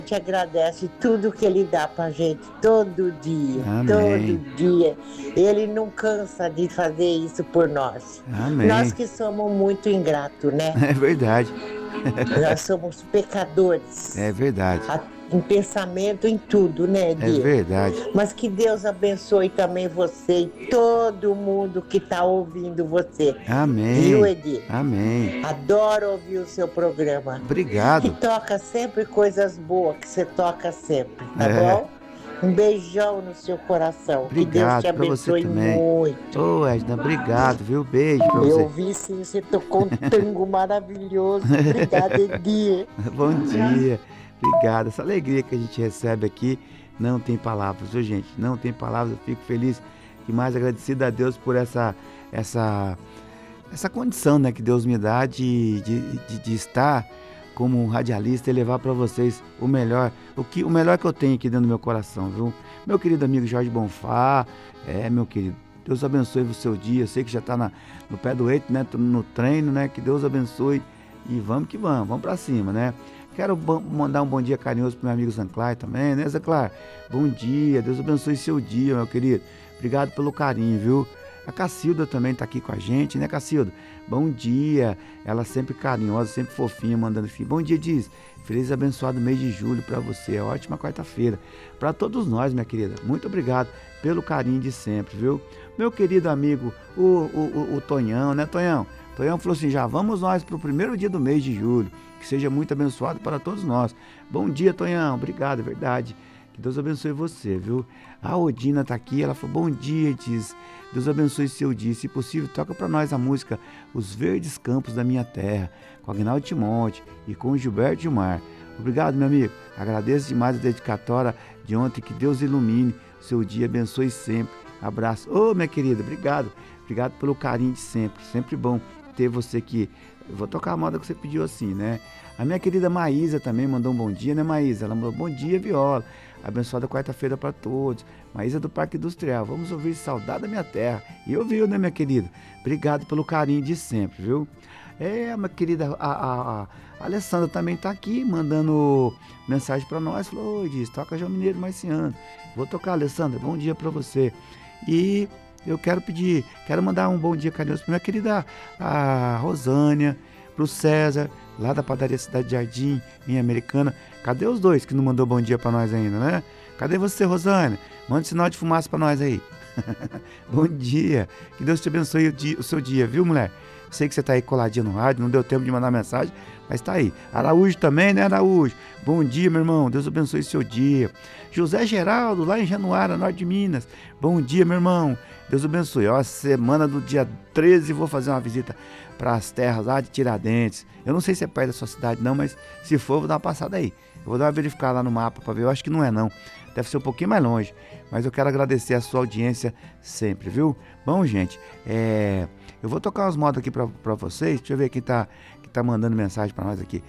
gente agradece tudo que ele dá pra gente todo dia, todo Amém. dia. Ele não cansa de fazer isso por nós. Nós Amém. que somos muito ingratos, né? É verdade. Nós somos É pecadores. verdade. Em pensamento, em tudo, né, É Edi? verdade. Mas que Deus abençoe também você e todo mundo que está ouvindo você. Viu, Amém. Edi? Amém. Adoro ouvir o seu programa. Que Obrigado. toca sempre coisas boas, que você toca sempre, tá É, bom? Um beijão no seu coração. Que Deus te obrigado pra você abençoe também. muito. Ô, Edna, obrigado, viu? Beijo pra Eu você. ouvi sim, você tocou um tango maravilhoso. Obrigada, Edi. Bom dia. Obrigado. Essa alegria que a gente recebe aqui não tem palavras, viu, gente? Não tem palavras. Eu fico feliz e mais agradecido a Deus por essa, essa condição, né, que Deus me dá de estar como um radialista e levar para vocês o melhor que eu tenho aqui dentro do meu coração, viu? Meu querido amigo Jorge Bonfá, meu querido, Deus abençoe o seu dia. Eu sei que já está no pé do eito, né? Tô no treino, né? Que Deus abençoe e vamos que vamos para cima, né? Quero mandar um bom dia carinhoso pro meu amigo Zanclar também, né, Zanclar? Bom dia, Deus abençoe seu dia, meu querido. Obrigado pelo carinho, viu? A Cacilda também tá aqui com a gente, né, Cacilda? Bom dia. Ela sempre carinhosa, sempre fofinha, mandando assim. Bom dia, diz. Feliz e abençoado mês de julho para você. Ótima quarta-feira. Para todos nós, minha querida. Muito obrigado pelo carinho de sempre, viu? Meu querido amigo, o Tonhão, né, Tonhão? Tonhão falou assim: já vamos nós para o primeiro dia do mês de julho. Que seja muito abençoado para todos nós. Bom dia, Tonhão. Obrigado, é verdade. Que Deus abençoe você, viu? A Odina tá aqui, ela falou: bom dia, diz. Deus abençoe seu dia. Se possível, toca para nós a música Os Verdes Campos da Minha Terra, com Agnaldo Timóteo e com Gilberto Gilmar. Obrigado, meu amigo. Agradeço demais a dedicatória de ontem. Que Deus ilumine o seu dia, abençoe sempre. Abraço. Ô, minha querida, obrigado. Obrigado pelo carinho de sempre. Sempre bom ter você aqui. Eu vou tocar a moda que você pediu assim, né? A minha querida Maísa também mandou um bom dia, né, Maísa? Ela mandou bom dia, Viola. Abençoada quarta-feira para todos. Maísa do Parque Industrial. Vamos ouvir Saudade da Minha Terra. E ouviu, né, minha querida? Obrigado pelo carinho de sempre, viu? Minha querida, a Alessandra também tá aqui mandando mensagem para nós. Falou: oi, diz, toca João Mineiro mais esse ano. Vou tocar, Alessandra. Bom dia para você. E eu quero mandar um bom dia carinhoso para minha querida a Rosânia, para o César, lá da padaria Cidade Jardim, em Americana. Cadê os dois que não mandou bom dia para nós ainda, né? Cadê você, Rosânia? Manda sinal de fumaça para nós aí. Bom dia. Que Deus te abençoe o seu dia, viu, mulher? Sei que você tá aí coladinha no rádio, não deu tempo de mandar mensagem, mas tá aí. Araújo também, né, Araújo? Bom dia, meu irmão. Deus abençoe seu dia. José Geraldo, lá em Januária, norte de Minas. Bom dia, meu irmão. Deus abençoe. Ó, semana do dia 13 vou fazer uma visita para as terras lá de Tiradentes. Eu não sei se é perto da sua cidade não, mas se for, vou dar uma passada aí. Eu vou dar uma verificada lá no mapa para ver. Eu acho que não é não. Deve ser um pouquinho mais longe. Mas eu quero agradecer a sua audiência sempre, viu? Bom, gente, eu vou tocar umas modas aqui pra vocês. Deixa eu ver quem tá mandando mensagem pra nós aqui.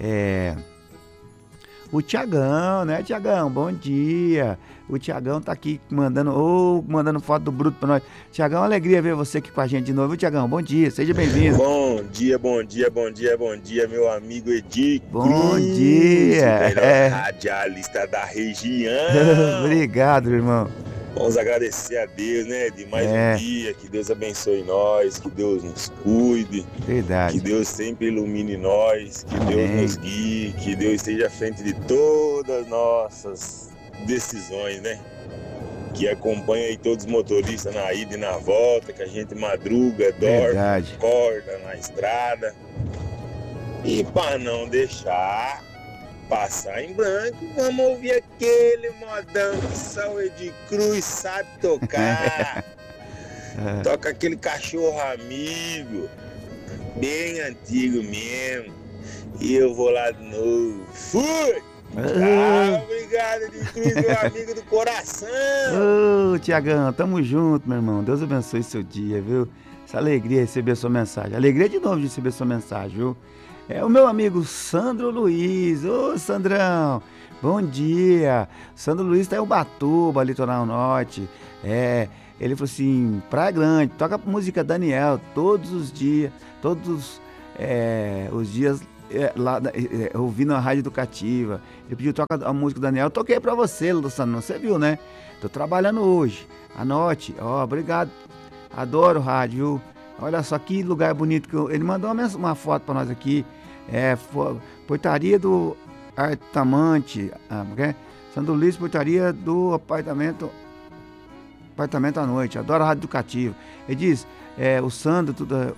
O Tiagão, né, Tiagão? Bom dia. O Tiagão tá aqui mandando foto do Bruto pra nós. Tiagão, alegria ver você aqui com a gente de novo. Viu, Tiagão? Bom dia, seja bem-vindo. Bom dia, bom dia, bom dia, bom dia, meu amigo Edi Bom Cruz, o melhor dia. radialista da região. Obrigado, irmão. Vamos agradecer a Deus, né, de mais um É, dia, que Deus abençoe nós, que Deus nos cuide, que verdade. Deus sempre ilumine nós, que Deus Amém. nos guie, que Deus esteja à frente de todas as nossas decisões, né? Que acompanha aí todos os motoristas na ida e na volta, que a gente madruga, dorme, Verdade. acorda na estrada. E para não deixar passar em branco, vamos ouvir aquele modão que só o Edi Cruz sabe tocar. Toca aquele cachorro amigo, bem antigo mesmo. E eu vou lá de novo. Fui! Obrigado, Edi Cruz, meu amigo do coração. Ô, Tiagão, tamo junto, meu irmão. Deus abençoe seu dia, viu? Essa alegria de receber sua mensagem. Alegria de novo de receber sua mensagem, viu? É o meu amigo Sandro Luiz. Ô, Sandrão, bom dia. Sandro Luiz tá em Ubatuba, Litoral Norte. Ele falou assim: Praia Grande, toca música Daniel todos os dias, os dias ouvindo a rádio educativa. Ele pediu toca a música do Daniel. Eu toquei pra você, Luciano, você viu, né? Tô trabalhando hoje. Anote. Obrigado. Adoro rádio, viu? Olha só que lugar bonito. Ele mandou uma foto pra nós aqui. Portaria do Artamante. Sandro Luiz, portaria do apartamento à noite. Adoro a rádio educativa. Ele diz, o Sandro,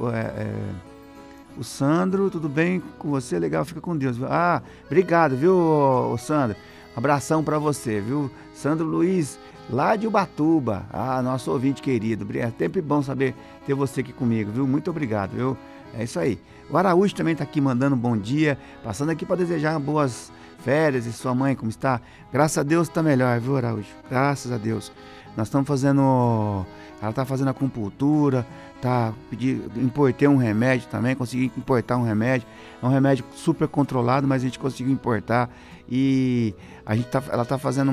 o Sandro, tudo bem com você? Legal, fica com Deus. Obrigado, viu, Sandro? Abração pra você, viu? Sandro Luiz, lá de Ubatuba. Nosso ouvinte querido. É sempre bom saber ter você aqui comigo, viu? Muito obrigado, viu? É isso aí. O Araújo também tá aqui mandando um bom dia, passando aqui para desejar boas férias. E sua mãe, como está? Graças a Deus tá melhor, viu, Araújo? Graças a Deus. Nós estamos fazendo... Ela tá fazendo acupuntura, importei um remédio também, consegui importar um remédio. É um remédio super controlado, mas a gente conseguiu importar. E ela tá fazendo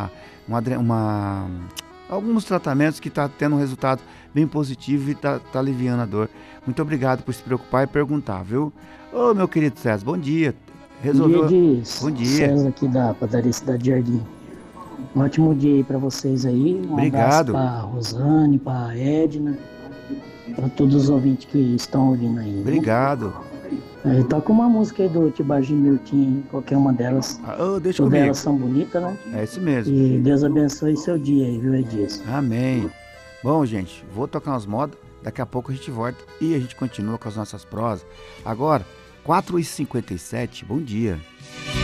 alguns tratamentos que tá tendo um resultado bem positivo e tá aliviando a dor. Muito obrigado por se preocupar e perguntar, viu? Ô, meu querido César, bom dia. Resolveu? Bom dia. César aqui da padaria Cidade Jardim. Um ótimo dia aí pra vocês aí. Obrigado. Abraço pra Rosane, pra Edna, pra todos os ouvintes que estão ouvindo aí. Obrigado. Toca uma música aí do Tibagi Milton, qualquer uma delas. Deixa Todas comigo. elas são bonitas, né? É isso mesmo. E Deus abençoe seu dia aí, viu, Edilson? Amém. Bom, gente, vou tocar umas modas, daqui a pouco a gente volta e a gente continua com as nossas prosas. Agora, 4h57, bom dia.